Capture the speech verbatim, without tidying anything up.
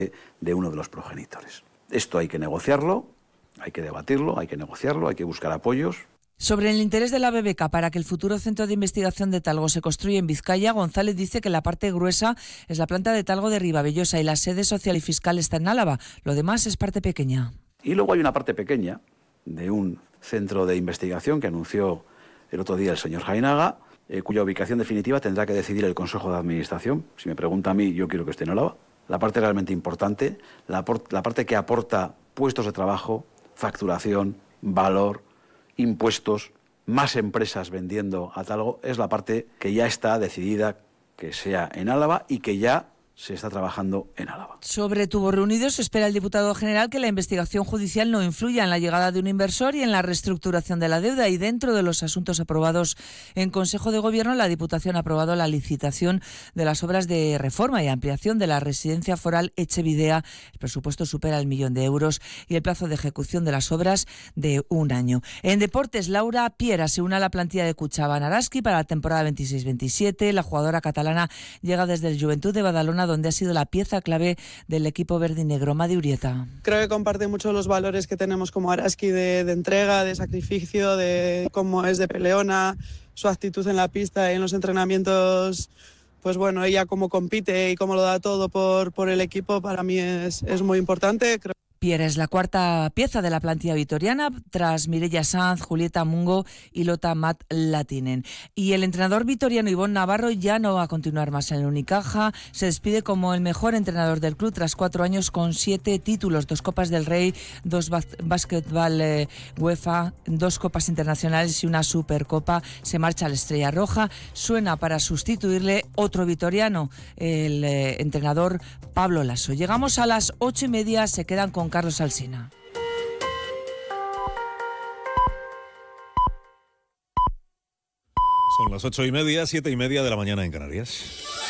de uno de los progenitores. Esto hay que negociarlo, hay que debatirlo, hay que negociarlo, hay que buscar apoyos. Sobre el interés de la B B K para que el futuro centro de investigación de Talgo se construya en Vizcaya, González dice que la parte gruesa es la planta de Talgo de Ribavellosa y la sede social y fiscal está en Álava. Lo demás es parte pequeña. Y luego hay una parte pequeña de un centro de investigación que anunció el otro día el señor Jainaga, eh, cuya ubicación definitiva tendrá que decidir el Consejo de Administración. Si me pregunta a mí, yo quiero que esté en Álava. La parte realmente importante, la, la parte que aporta puestos de trabajo, facturación, valor, impuestos, más empresas vendiendo a Talgo, es la parte que ya está decidida que sea en Álava y que ya se está trabajando en Álava. Sobre Tubos Reunidos espera el diputado general que la investigación judicial no influya en la llegada de un inversor y en la reestructuración de la deuda. Y dentro de los asuntos aprobados en Consejo de Gobierno, la Diputación ha aprobado la licitación de las obras de reforma y ampliación de la residencia foral Etxebidea. El presupuesto supera el millón de euros y el plazo de ejecución de las obras de un año. En deportes, Laura Piera se une a la plantilla de Cuchaban Araski para la temporada veintiséis veintisiete. La jugadora catalana llega desde el Juventud de Badalona, donde ha sido la pieza clave del equipo verde y negro. Madi Urieta. Creo que comparte mucho los valores que tenemos como Araski de, de entrega, de sacrificio, de cómo es de peleona, su actitud en la pista y en los entrenamientos. Pues bueno, ella cómo compite y cómo lo da todo por, por el equipo, para mí es, es muy importante. Creo Piera es la cuarta pieza de la plantilla vitoriana, tras Mireia Sanz, Julieta Mungo y Lota Mat Latinen. Y el entrenador vitoriano Ivón Navarro ya no va a continuar más en el Unicaja. Se despide como el mejor entrenador del club tras cuatro años con siete títulos, dos Copas del Rey, dos Básquetbol eh, UEFA, dos Copas Internacionales y una Supercopa. Se marcha a la Estrella Roja. Suena para sustituirle otro vitoriano, el eh, entrenador Pablo Lasso. Llegamos a las ocho y media, se quedan con Carlos Alsina. Son las ocho y media, siete y media de la mañana en Canarias.